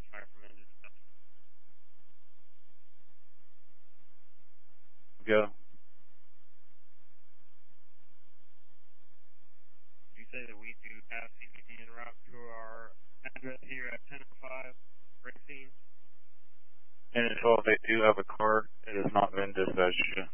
Go. You say that we do have CPT en route to our address here at 1005 Racine. And until they do have a car, it has not been dispatched yet.